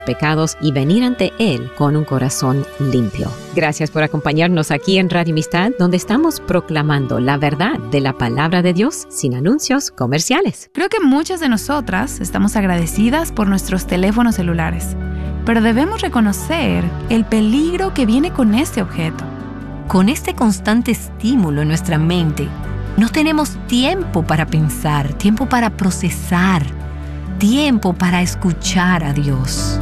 pecados y venir ante Él con un corazón limpio. Gracias por acompañarnos aquí en Radio Amistad, donde estamos proclamando la verdad de la palabra de Dios sin anuncios comerciales. Creo que muchas de nosotras estamos agradecidas por nuestros teléfonos celulares, pero debemos reconocer el peligro que viene con este objeto. Con este constante estímulo en nuestra mente, no tenemos tiempo para pensar, tiempo para procesar, tiempo para escuchar a Dios.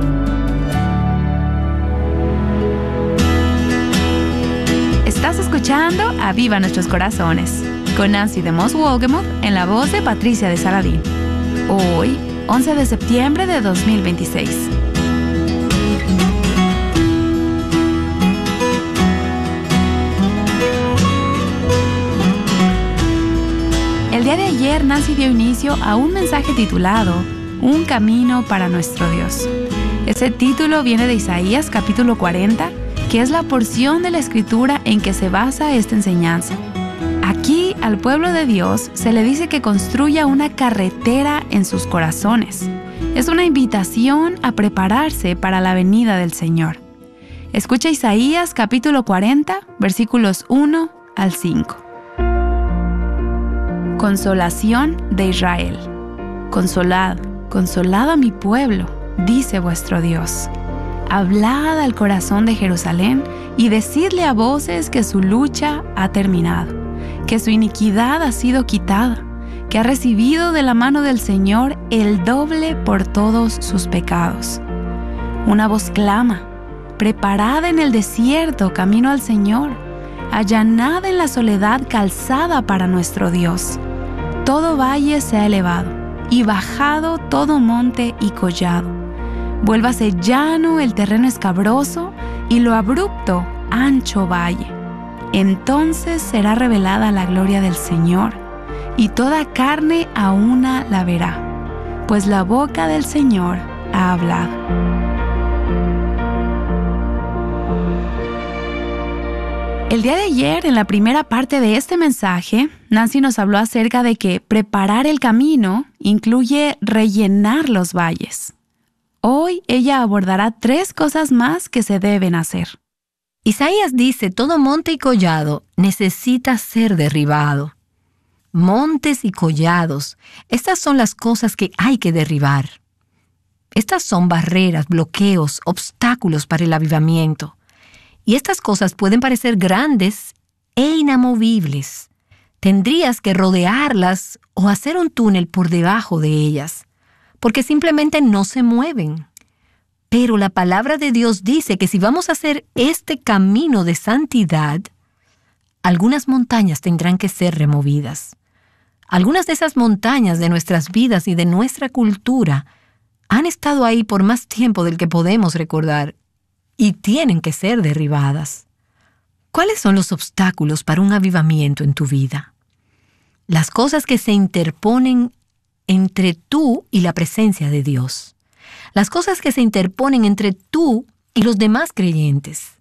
Estás escuchando Aviva Nuestros Corazones, con Nancy de Moss Wolgemuth en la voz de Patricia de Saladín. Hoy, 11 de septiembre de 2026. El día de ayer, Nancy dio inicio a un mensaje titulado Un camino para nuestro Dios. Ese título viene de Isaías capítulo 40, que es la porción de la Escritura en que se basa esta enseñanza. Aquí, al pueblo de Dios se le dice que construya una carretera en sus corazones. Es una invitación a prepararse para la venida del Señor. Escucha Isaías capítulo 40, versículos 1 al 5. Consolación de Israel. Consolad, consolad a mi pueblo, dice vuestro Dios. Hablad al corazón de Jerusalén y decidle a voces que su lucha ha terminado, que su iniquidad ha sido quitada, que ha recibido de la mano del Señor el doble por todos sus pecados. Una voz clama: preparad en el desierto camino al Señor, allanad en la soledad calzada para nuestro Dios. Todo valle se ha elevado, y bajado todo monte y collado. Vuélvase llano el terreno escabroso, y lo abrupto ancho valle. Entonces será revelada la gloria del Señor, y toda carne a una la verá, pues la boca del Señor ha hablado. El día de ayer, en la primera parte de este mensaje, Nancy nos habló acerca de que preparar el camino incluye rellenar los valles. Hoy ella abordará 3 cosas más que se deben hacer. Isaías dice: todo monte y collado necesita ser derribado. Montes y collados, estas son las cosas que hay que derribar. Estas son barreras, bloqueos, obstáculos para el avivamiento. Y estas cosas pueden parecer grandes e inamovibles. Tendrías que rodearlas o hacer un túnel por debajo de ellas, porque simplemente no se mueven. Pero la palabra de Dios dice que si vamos a hacer este camino de santidad, algunas montañas tendrán que ser removidas. Algunas de esas montañas de nuestras vidas y de nuestra cultura han estado ahí por más tiempo del que podemos recordar, y tienen que ser derribadas. ¿Cuáles son los obstáculos para un avivamiento en tu vida? Las cosas que se interponen entre tú y la presencia de Dios. Las cosas que se interponen entre tú y los demás creyentes.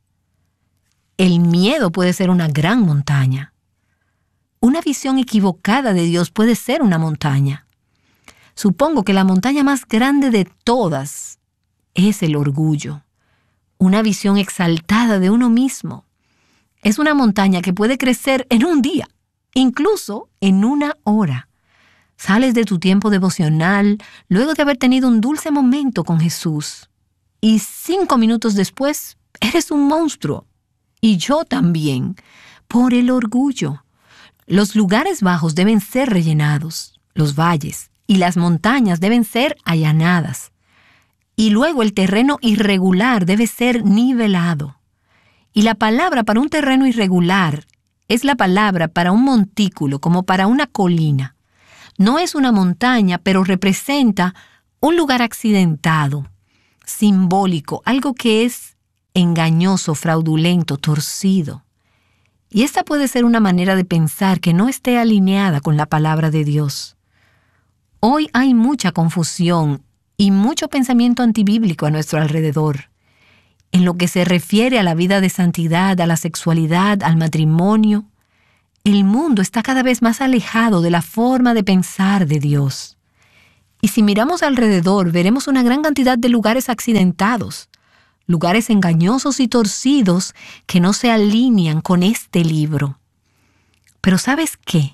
El miedo puede ser una gran montaña. Una visión equivocada de Dios puede ser una montaña. Supongo que la montaña más grande de todas es el orgullo. Una visión exaltada de uno mismo. Es una montaña que puede crecer en un día, incluso en una hora. Sales de tu tiempo devocional luego de haber tenido un dulce momento con Jesús. Y 5 minutos después, eres un monstruo. Y yo también, por el orgullo. Los lugares bajos deben ser rellenados, los valles, y las montañas deben ser allanadas. Y luego el terreno irregular debe ser nivelado. Y la palabra para un terreno irregular es la palabra para un montículo, como para una colina. No es una montaña, pero representa un lugar accidentado, simbólico, algo que es engañoso, fraudulento, torcido. Y esta puede ser una manera de pensar que no esté alineada con la palabra de Dios. Hoy hay mucha confusión y mucho pensamiento antibíblico a nuestro alrededor. En lo que se refiere a la vida de santidad, a la sexualidad, al matrimonio, el mundo está cada vez más alejado de la forma de pensar de Dios. Y si miramos alrededor, veremos una gran cantidad de lugares accidentados, lugares engañosos y torcidos que no se alinean con este libro. Pero ¿sabes qué?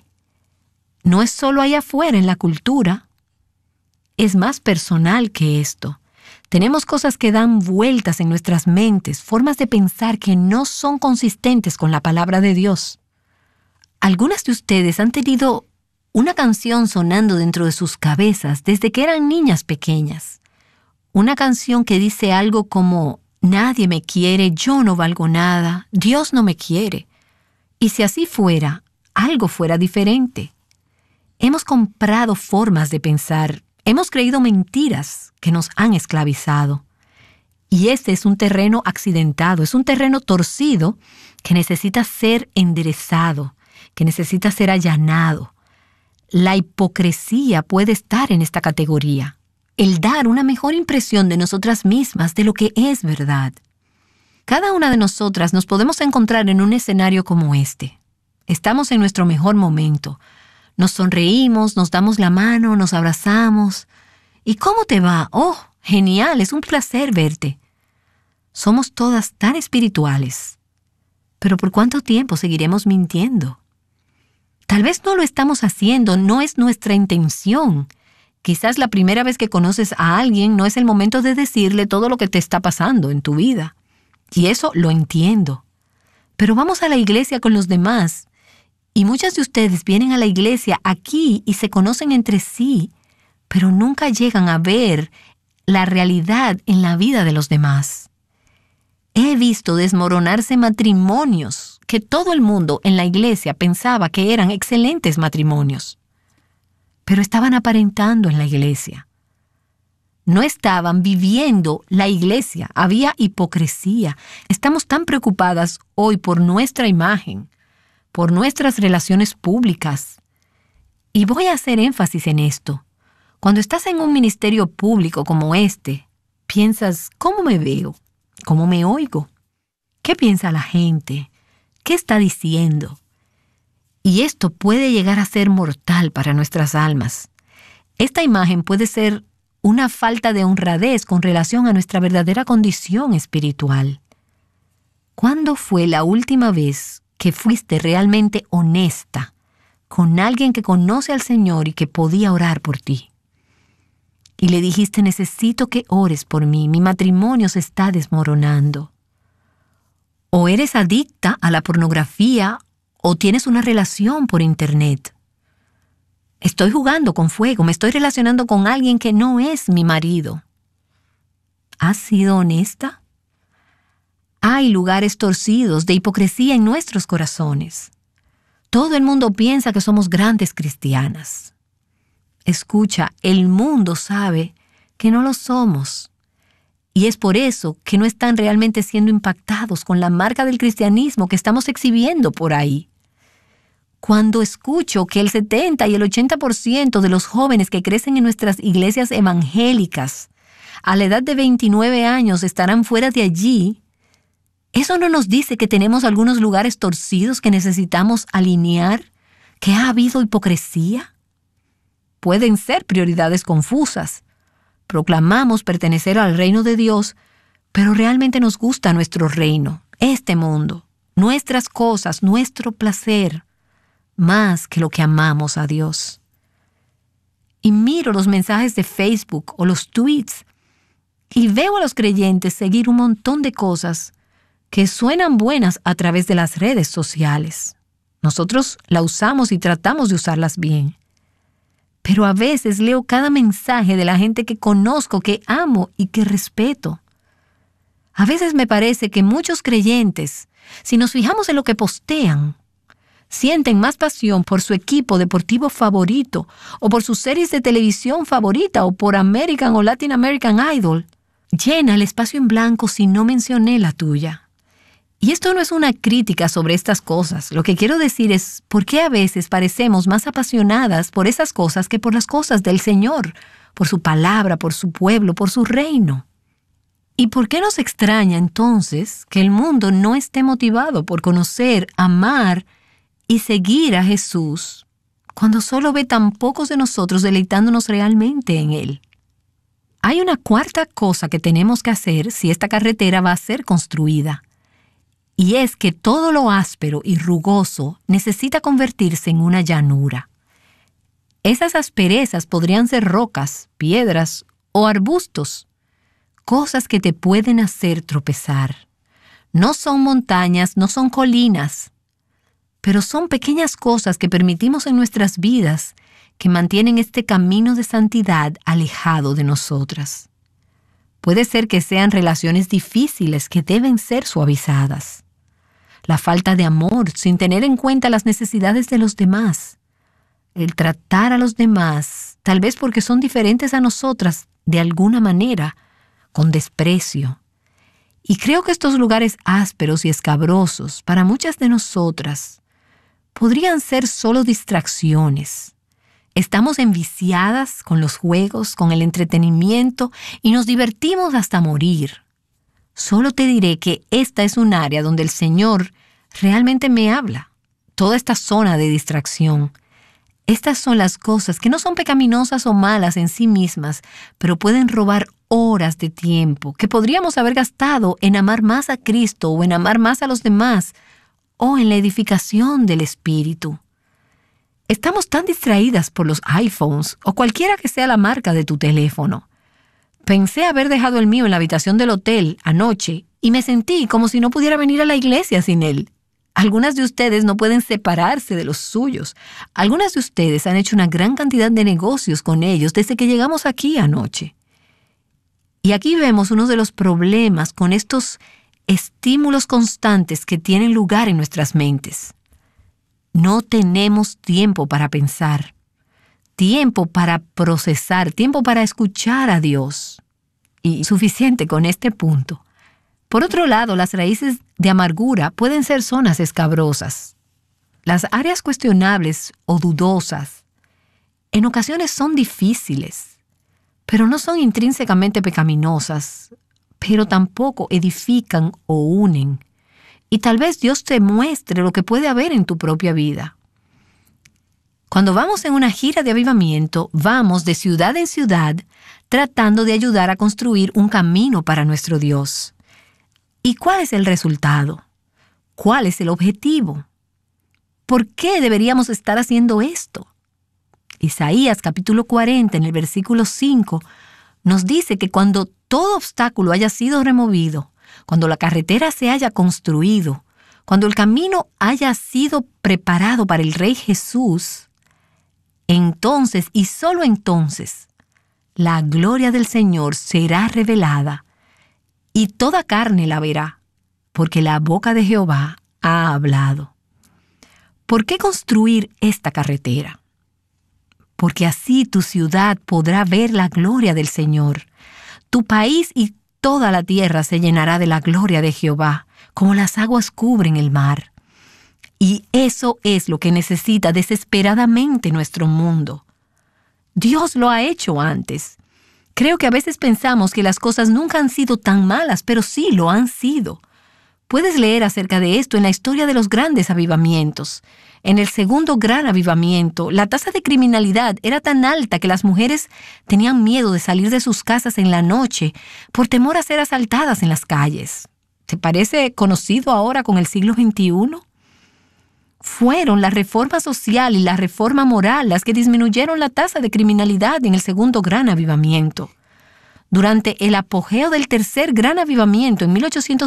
No es solo allá afuera en la cultura, es más personal que esto. Tenemos cosas que dan vueltas en nuestras mentes, formas de pensar que no son consistentes con la palabra de Dios. Algunas de ustedes han tenido una canción sonando dentro de sus cabezas desde que eran niñas pequeñas. Una canción que dice algo como: nadie me quiere, yo no valgo nada, Dios no me quiere. Y si así fuera, algo fuera diferente. Hemos comprado formas de pensar, hemos creído mentiras que nos han esclavizado. Y este es un terreno accidentado, es un terreno torcido que necesita ser enderezado, que necesita ser allanado. La hipocresía puede estar en esta categoría, el dar una mejor impresión de nosotras mismas, de lo que es verdad. Cada una de nosotras nos podemos encontrar en un escenario como este. Estamos en nuestro mejor momento. Nos sonreímos, nos damos la mano, nos abrazamos. ¿Y cómo te va? ¡Oh, genial! Es un placer verte. Somos todas tan espirituales. Pero ¿por cuánto tiempo seguiremos mintiendo? Tal vez no lo estamos haciendo, no es nuestra intención. Quizás la primera vez que conoces a alguien no es el momento de decirle todo lo que te está pasando en tu vida. Y eso lo entiendo. Pero vamos a la iglesia con los demás. Y muchas de ustedes vienen a la iglesia aquí y se conocen entre sí, pero nunca llegan a ver la realidad en la vida de los demás. He visto desmoronarse matrimonios que todo el mundo en la iglesia pensaba que eran excelentes matrimonios, pero estaban aparentando en la iglesia. No estaban viviendo la iglesia, había hipocresía. Estamos tan preocupadas hoy por nuestra imagen, por nuestras relaciones públicas. Y voy a hacer énfasis en esto. Cuando estás en un ministerio público como este, piensas: ¿cómo me veo? ¿Cómo me oigo? ¿Qué piensa la gente? ¿Qué está diciendo? Y esto puede llegar a ser mortal para nuestras almas. Esta imagen puede ser una falta de honradez con relación a nuestra verdadera condición espiritual. ¿Cuándo fue la última vez que fuiste realmente honesta con alguien que conoce al Señor y que podía orar por ti? Y le dijiste: necesito que ores por mí, mi matrimonio se está desmoronando. O eres adicta a la pornografía o tienes una relación por internet. Estoy jugando con fuego, me estoy relacionando con alguien que no es mi marido. ¿Has sido honesta? Hay lugares torcidos de hipocresía en nuestros corazones. Todo el mundo piensa que somos grandes cristianas. Escucha, el mundo sabe que no lo somos. Y es por eso que no están realmente siendo impactados con la marca del cristianismo que estamos exhibiendo por ahí. Cuando escucho que el 70 y el 80% de los jóvenes que crecen en nuestras iglesias evangélicas a la edad de 29 años estarán fuera de allí, ¿eso no nos dice que tenemos algunos lugares torcidos que necesitamos alinear? ¿Que ha habido hipocresía? Pueden ser prioridades confusas. Proclamamos pertenecer al reino de Dios, pero realmente nos gusta nuestro reino, este mundo, nuestras cosas, nuestro placer, más que lo que amamos a Dios. Y miro los mensajes de Facebook o los tweets y veo a los creyentes seguir un montón de cosas que suenan buenas a través de las redes sociales. Nosotros la usamos y tratamos de usarlas bien. Pero a veces leo cada mensaje de la gente que conozco, que amo y que respeto. A veces me parece que muchos creyentes, si nos fijamos en lo que postean, sienten más pasión por su equipo deportivo favorito, o por sus series de televisión favorita, o por American o Latin American Idol. Llena el espacio en blanco si no mencioné la tuya. Y esto no es una crítica sobre estas cosas. Lo que quiero decir es por qué a veces parecemos más apasionadas por esas cosas que por las cosas del Señor, por su palabra, por su pueblo, por su reino. ¿Y por qué nos extraña entonces que el mundo no esté motivado por conocer, amar y seguir a Jesús cuando solo ve tan pocos de nosotros deleitándonos realmente en Él. Hay una cuarta cosa que tenemos que hacer si esta carretera va a ser construida. Y es que todo lo áspero y rugoso necesita convertirse en una llanura. Esas asperezas podrían ser rocas, piedras o arbustos, cosas que te pueden hacer tropezar. No son montañas, no son colinas, pero son pequeñas cosas que permitimos en nuestras vidas que mantienen este camino de santidad alejado de nosotras. Puede ser que sean relaciones difíciles que deben ser suavizadas. La falta de amor sin tener en cuenta las necesidades de los demás. El tratar a los demás, tal vez porque son diferentes a nosotras, de alguna manera, con desprecio. Y creo que estos lugares ásperos y escabrosos, para muchas de nosotras, podrían ser solo distracciones. Estamos enviciadas con los juegos, con el entretenimiento y nos divertimos hasta morir. Solo te diré que esta es un área donde el Señor realmente me habla. Toda esta zona de distracción. Estas son las cosas que no son pecaminosas o malas en sí mismas, pero pueden robar horas de tiempo que podríamos haber gastado en amar más a Cristo o en amar más a los demás o en la edificación del Espíritu. Estamos tan distraídas por los iPhones o cualquiera que sea la marca de tu teléfono. Pensé haber dejado el mío en la habitación del hotel anoche y me sentí como si no pudiera venir a la iglesia sin él. Algunas de ustedes no pueden separarse de los suyos. Algunas de ustedes han hecho una gran cantidad de negocios con ellos desde que llegamos aquí anoche. Y aquí vemos uno de los problemas con estos estímulos constantes que tienen lugar en nuestras mentes. No tenemos tiempo para pensar, tiempo para procesar, tiempo para escuchar a Dios. Y suficiente con este punto. Por otro lado, las raíces de amargura pueden ser zonas escabrosas. Las áreas cuestionables o dudosas en ocasiones son difíciles, pero no son intrínsecamente pecaminosas, pero tampoco edifican o unen. Y tal vez Dios te muestre lo que puede haber en tu propia vida. Cuando vamos en una gira de avivamiento, vamos de ciudad en ciudad tratando de ayudar a construir un camino para nuestro Dios. ¿Y cuál es el resultado? ¿Cuál es el objetivo? ¿Por qué deberíamos estar haciendo esto? Isaías capítulo 40, en el versículo 5, nos dice que cuando todo obstáculo haya sido removido, cuando la carretera se haya construido, cuando el camino haya sido preparado para el Rey Jesús, entonces y solo entonces, la gloria del Señor será revelada y toda carne la verá, porque la boca de Jehová ha hablado. ¿Por qué construir esta carretera? Porque así tu ciudad podrá ver la gloria del Señor. Tu país y toda la tierra se llenará de la gloria de Jehová, como las aguas cubren el mar. Y eso es lo que necesita desesperadamente nuestro mundo. Dios lo ha hecho antes. Creo que a veces pensamos que las cosas nunca han sido tan malas, pero sí lo han sido. Puedes leer acerca de esto en la historia de los grandes avivamientos. En el segundo gran avivamiento, la tasa de criminalidad era tan alta que las mujeres tenían miedo de salir de sus casas en la noche por temor a ser asaltadas en las calles. ¿Te parece conocido ahora con el siglo XXI? Fueron la reforma social y la reforma moral las que disminuyeron la tasa de criminalidad en el segundo gran avivamiento. Durante el apogeo del tercer gran avivamiento en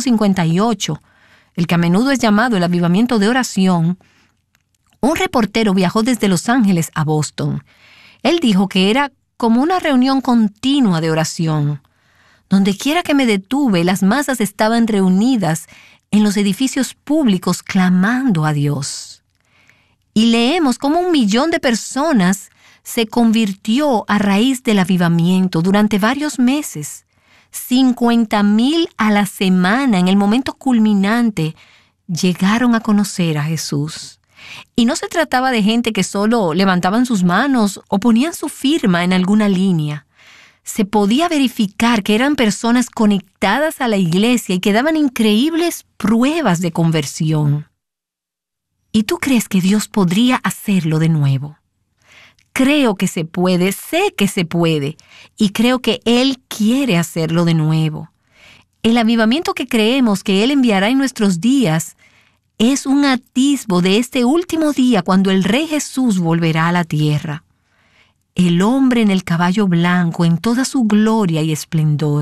1858, el que a menudo es llamado el avivamiento de oración, un reportero viajó desde Los Ángeles a Boston. Él dijo que era como una reunión continua de oración. Donde quiera que me detuve, las masas estaban reunidas en los edificios públicos clamando a Dios. Y leemos cómo 1 millón de personas se convirtió a raíz del avivamiento durante varios meses. 50,000 a la semana en el momento culminante llegaron a conocer a Jesús. Y no se trataba de gente que solo levantaban sus manos o ponían su firma en alguna línea. Se podía verificar que eran personas conectadas a la iglesia y que daban increíbles pruebas de conversión. ¿Y tú crees que Dios podría hacerlo de nuevo? creo que se puede, sé que se puede, y creo que Él quiere hacerlo de nuevo. El avivamiento que creemos que Él enviará en nuestros días es un atisbo de este último día cuando el Rey Jesús volverá a la tierra. El hombre en el caballo blanco en toda su gloria y esplendor.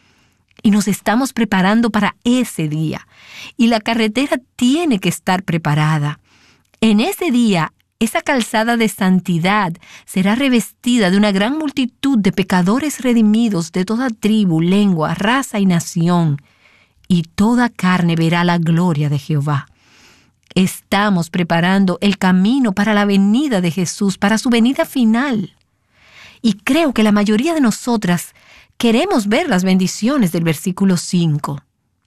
Y nos estamos preparando para ese día. Y la carretera tiene que estar preparada. En ese día, esa calzada de santidad será revestida de una gran multitud de pecadores redimidos de toda tribu, lengua, raza y nación. Y toda carne verá la gloria de Jehová. Estamos preparando el camino para la venida de Jesús, para su venida final. Y creo que la mayoría de nosotras queremos ver las bendiciones del versículo 5.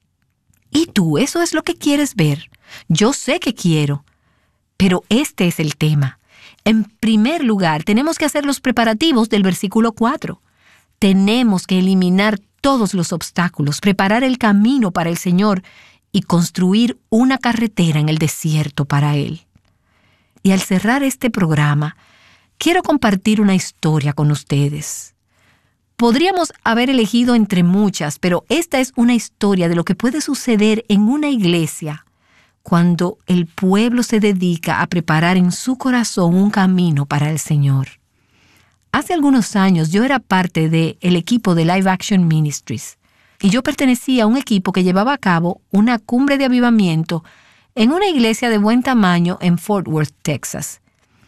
¿Y tú, eso es lo que quieres ver? Yo sé que quiero. Pero este es el tema. En primer lugar, tenemos que hacer los preparativos del versículo 4. Tenemos que eliminar todos los obstáculos, preparar el camino para el Señor y construir una carretera en el desierto para Él. Y al cerrar este programa, quiero compartir una historia con ustedes. Podríamos haber elegido entre muchas, pero esta es una historia de lo que puede suceder en una iglesia cuando el pueblo se dedica a preparar en su corazón un camino para el Señor. Hace algunos años yo era parte del equipo de Live Action Ministries y yo pertenecía a un equipo que llevaba a cabo una cumbre de avivamiento en una iglesia de buen tamaño en Fort Worth, Texas.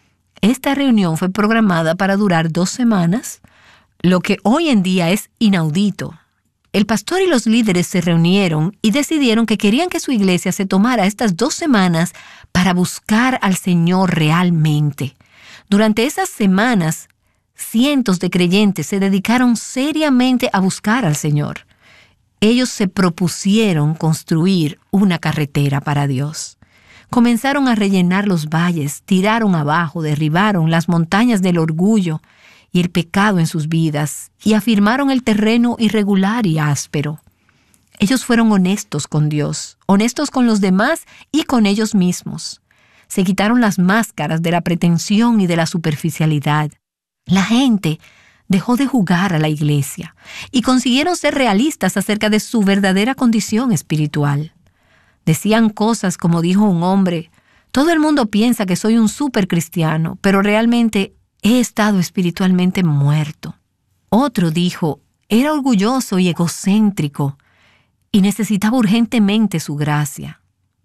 Esta reunión fue programada para durar 2 semanas, lo que hoy en día es inaudito. El pastor y los líderes se reunieron y decidieron que querían que su iglesia se tomara estas 2 semanas para buscar al Señor realmente. Durante esas semanas, cientos de creyentes se dedicaron seriamente a buscar al Señor. Ellos se propusieron construir una carretera para Dios. Comenzaron a rellenar los valles, tiraron abajo, derribaron las montañas del orgullo y el pecado en sus vidas, y afirmaron el terreno irregular y áspero. Ellos fueron honestos con Dios, honestos con los demás y con ellos mismos. Se quitaron las máscaras de la pretensión y de la superficialidad. La gente dejó de jugar a la iglesia y consiguieron ser realistas acerca de su verdadera condición espiritual. Decían cosas como dijo un hombre: todo el mundo piensa que soy un supercristiano, pero realmente he estado espiritualmente muerto. Otro dijo: era orgulloso y egocéntrico y necesitaba urgentemente su gracia.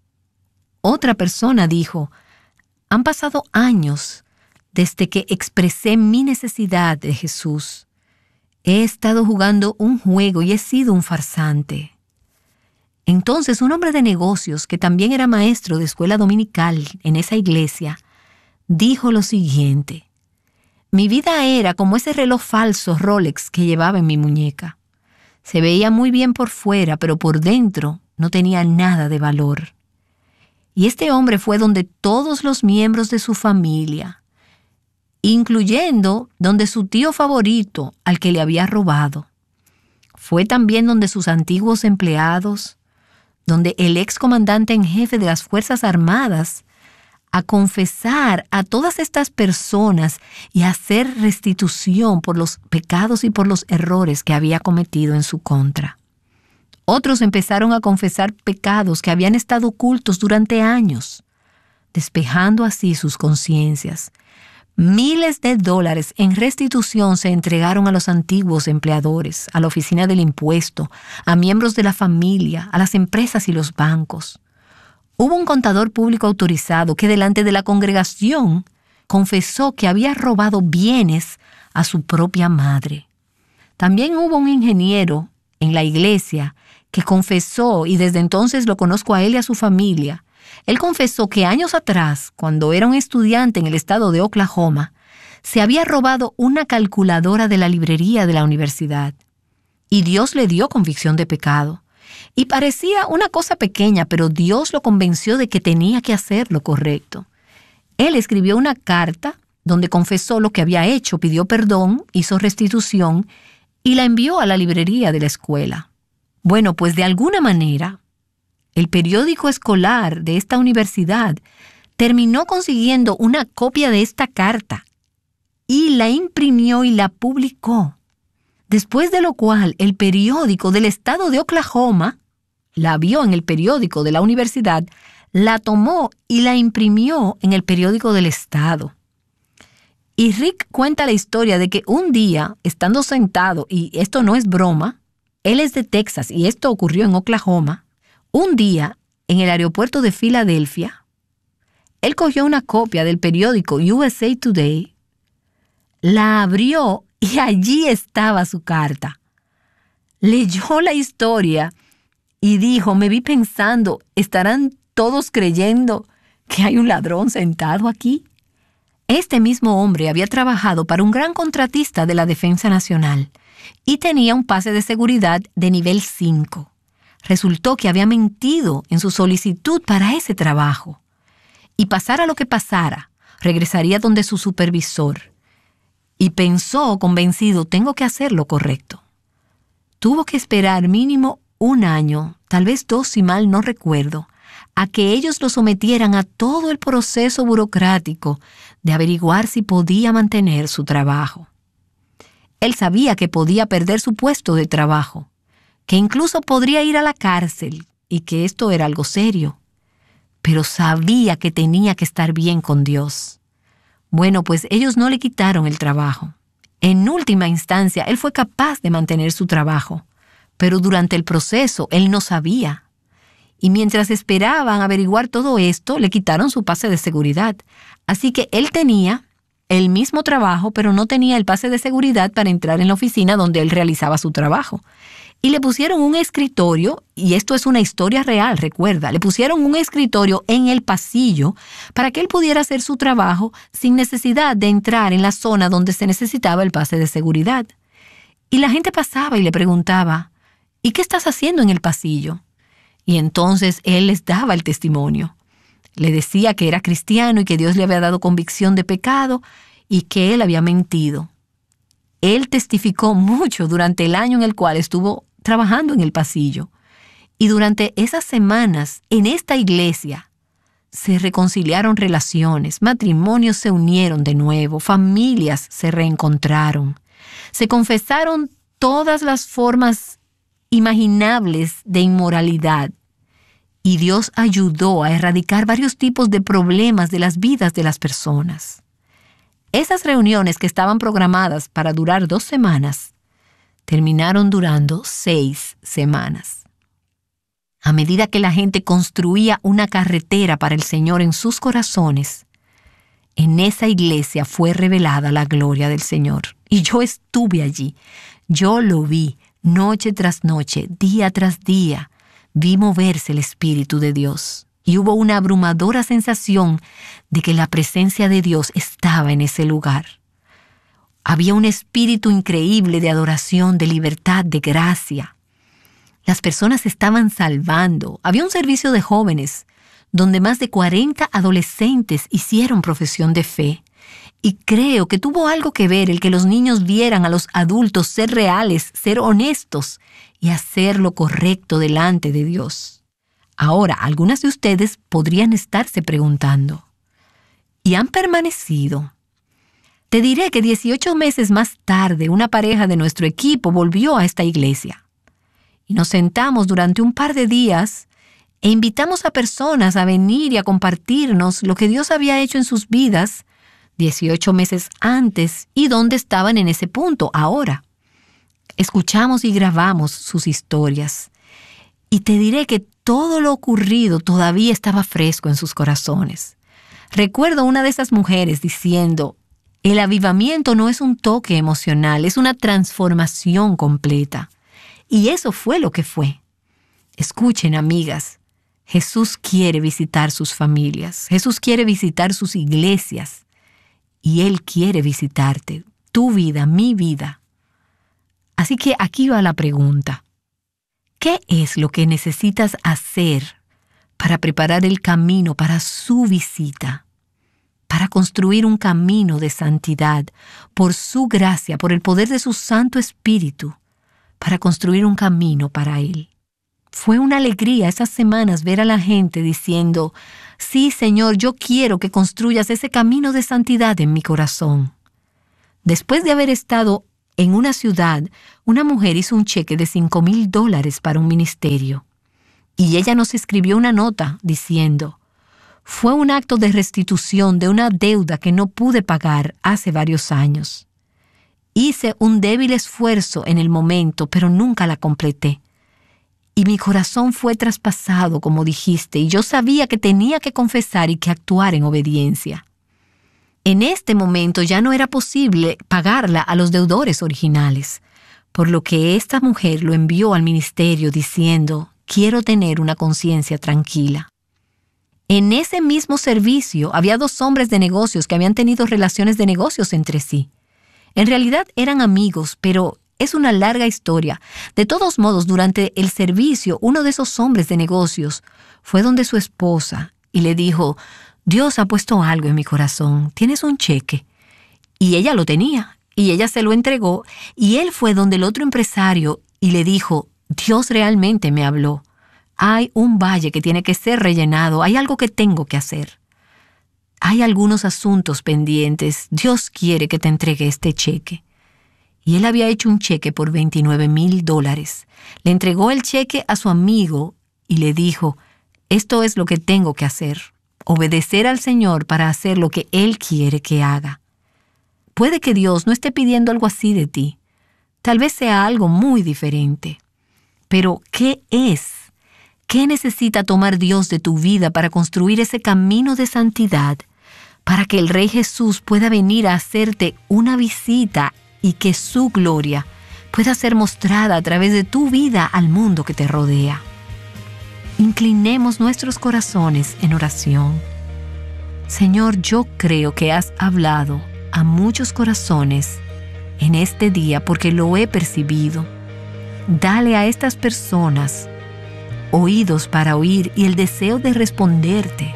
Otra persona dijo: han pasado años desde que expresé mi necesidad de Jesús. He estado jugando un juego y he sido un farsante. Entonces un hombre de negocios, que también era maestro de escuela dominical en esa iglesia, dijo lo siguiente: mi vida era como ese reloj falso Rolex que llevaba en mi muñeca. Se veía muy bien por fuera, pero por dentro no tenía nada de valor. Y este hombre fue donde todos los miembros de su familia, incluyendo donde su tío favorito al que le había robado. Fue también donde sus antiguos empleados, donde el excomandante en jefe de las Fuerzas Armadas, a confesar a todas estas personas y a hacer restitución por los pecados y por los errores que había cometido en su contra. Otros empezaron a confesar pecados que habían estado ocultos durante años, despejando así sus conciencias. Miles de dólares en restitución se entregaron a los antiguos empleadores, a la oficina del impuesto, a miembros de la familia, a las empresas y los bancos. Hubo un contador público autorizado que delante de la congregación confesó que había robado bienes a su propia madre. También hubo un ingeniero en la iglesia que confesó, y desde entonces lo conozco a él y a su familia. Él confesó que años atrás, cuando era un estudiante en el estado de Oklahoma, se había robado una calculadora de la librería de la universidad. Y Dios le dio convicción de pecado. Y parecía una cosa pequeña, pero Dios lo convenció de que tenía que hacer lo correcto. Él escribió una carta donde confesó lo que había hecho, pidió perdón, hizo restitución y la envió a la librería de la escuela. Bueno, pues de alguna manera, el periódico escolar de esta universidad terminó consiguiendo una copia de esta carta y la imprimió y la publicó. Después de lo cual, el periódico del estado de Oklahoma la vio en el periódico de la universidad, la tomó y la imprimió en el periódico del estado. Y Rick cuenta la historia de que un día, estando sentado, y esto no es broma, él es de Texas y esto ocurrió en Oklahoma, un día en el aeropuerto de Filadelfia, él cogió una copia del periódico USA Today, la abrió y allí estaba su carta. Leyó la historia y dijo, me vi pensando, ¿estarán todos creyendo que hay un ladrón sentado aquí? Este mismo hombre había trabajado para un gran contratista de la Defensa Nacional y tenía un pase de seguridad de nivel 5. Resultó que había mentido en su solicitud para ese trabajo. Y pasara lo que pasara, regresaría donde su supervisor. Y pensó, convencido, tengo que hacer lo correcto. Tuvo que esperar mínimo 1 año, tal vez 2 si mal no recuerdo, a que ellos lo sometieran a todo el proceso burocrático de averiguar si podía mantener su trabajo. Él sabía que podía perder su puesto de trabajo, que incluso podría ir a la cárcel y que esto era algo serio, pero sabía que tenía que estar bien con Dios. Bueno, pues ellos no le quitaron el trabajo. En última instancia, él fue capaz de mantener su trabajo, pero durante el proceso él no sabía. Y mientras esperaban averiguar todo esto, le quitaron su pase de seguridad. Así que él tenía el mismo trabajo, pero no tenía el pase de seguridad para entrar en la oficina donde él realizaba su trabajo. Y le pusieron un escritorio, y esto es una historia real, recuerda, le pusieron un escritorio en el pasillo para que él pudiera hacer su trabajo sin necesidad de entrar en la zona donde se necesitaba el pase de seguridad. Y la gente pasaba y le preguntaba, ¿y qué estás haciendo en el pasillo? Y entonces él les daba el testimonio. Le decía que era cristiano y que Dios le había dado convicción de pecado y que él había mentido. Él testificó mucho durante el año en el cual estuvo trabajando en el pasillo. Y durante esas semanas, en esta iglesia, se reconciliaron relaciones, matrimonios se unieron de nuevo, familias se reencontraron. Se confesaron todas las formas imaginables de inmoralidad. Y Dios ayudó a erradicar varios tipos de problemas de las vidas de las personas. Esas reuniones que estaban programadas para durar 2 semanas, terminaron durando 6 semanas. A medida que la gente construía una carretera para el Señor en sus corazones, en esa iglesia fue revelada la gloria del Señor. Y yo estuve allí, yo lo vi, noche tras noche, día tras día, vi moverse el Espíritu de Dios. Y hubo una abrumadora sensación de que la presencia de Dios estaba en ese lugar. Había un espíritu increíble de adoración, de libertad, de gracia. Las personas se estaban salvando. Había un servicio de jóvenes donde más de 40 adolescentes hicieron profesión de fe. Y creo que tuvo algo que ver el que los niños vieran a los adultos ser reales, ser honestos y hacer lo correcto delante de Dios. Ahora, algunas de ustedes podrían estarse preguntando, ¿y han permanecido? Te diré que 18 meses más tarde, una pareja de nuestro equipo volvió a esta iglesia. Y nos sentamos durante un par de días e invitamos a personas a venir y a compartirnos lo que Dios había hecho en sus vidas 18 meses antes y dónde estaban en ese punto ahora. Escuchamos y grabamos sus historias. Y te diré que todo lo ocurrido todavía estaba fresco en sus corazones. Recuerdo una de esas mujeres diciendo, el avivamiento no es un toque emocional, es una transformación completa. Y eso fue lo que fue. Escuchen, amigas, Jesús quiere visitar sus familias, Jesús quiere visitar sus iglesias, y Él quiere visitarte, tu vida, mi vida. Así que aquí va la pregunta. ¿Qué es lo que necesitas hacer para preparar el camino para su visita? Para construir un camino de santidad, por su gracia, por el poder de su Santo Espíritu, para construir un camino para Él. Fue una alegría esas semanas ver a la gente diciendo, sí, Señor, yo quiero que construyas ese camino de santidad en mi corazón. Después de haber estado en una ciudad, una mujer hizo un cheque de $5,000 para un ministerio. Y ella nos escribió una nota diciendo: fue un acto de restitución de una deuda que no pude pagar hace varios años. Hice un débil esfuerzo en el momento, pero nunca la completé. Y mi corazón fue traspasado, como dijiste, y yo sabía que tenía que confesar y que actuar en obediencia. En este momento ya no era posible pagarla a los deudores originales, por lo que esta mujer lo envió al ministerio diciendo: quiero tener una conciencia tranquila. En ese mismo servicio había 2 hombres de negocios que habían tenido relaciones de negocios entre sí. En realidad eran amigos, pero es una larga historia. De todos modos, durante el servicio, uno de esos hombres de negocios fue donde su esposa y le dijo: Dios ha puesto algo en mi corazón, ¿tienes un cheque? Y ella lo tenía, y ella se lo entregó, y él fue donde el otro empresario y le dijo: Dios realmente me habló. Hay un valle que tiene que ser rellenado, hay algo que tengo que hacer. Hay algunos asuntos pendientes, Dios quiere que te entregue este cheque. Y él había hecho un cheque por $29,000. Le entregó el cheque a su amigo y le dijo: esto es lo que tengo que hacer, obedecer al Señor para hacer lo que Él quiere que haga. Puede que Dios no esté pidiendo algo así de ti. Tal vez sea algo muy diferente. Pero, ¿qué es? ¿Qué necesita tomar Dios de tu vida para construir ese camino de santidad, para que el Rey Jesús pueda venir a hacerte una visita y que su gloria pueda ser mostrada a través de tu vida al mundo que te rodea? Inclinemos nuestros corazones en oración. Señor, yo creo que has hablado a muchos corazones en este día porque lo he percibido. Dale a estas personas oídos para oír y el deseo de responderte.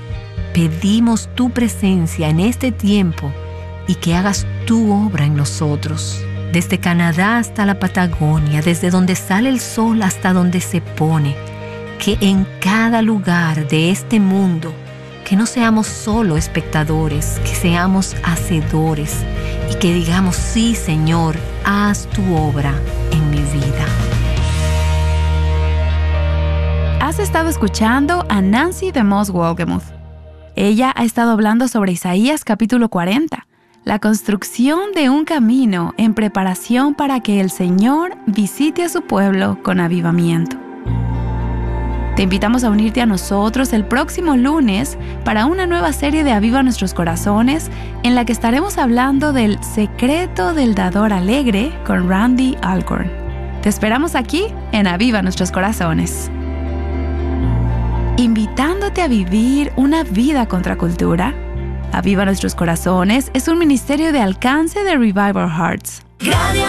Pedimos tu presencia en este tiempo y que hagas tu obra en nosotros. Desde Canadá hasta la Patagonia, desde donde sale el sol hasta donde se pone, que en cada lugar de este mundo, que no seamos solo espectadores, que seamos hacedores y que digamos: sí, Señor, haz tu obra en mi vida. Has estado escuchando a Nancy DeMoss Wolgemuth. Ella ha estado hablando sobre Isaías capítulo 40, la construcción de un camino en preparación para que el Señor visite a su pueblo con avivamiento. Te invitamos a unirte a nosotros el próximo lunes para una nueva serie de Aviva Nuestros Corazones, en la que estaremos hablando del secreto del dador alegre con Randy Alcorn. Te esperamos aquí en Aviva Nuestros Corazones. Invitándote a vivir una vida contracultura. Aviva Nuestros Corazones es un ministerio de alcance de Revival Hearts.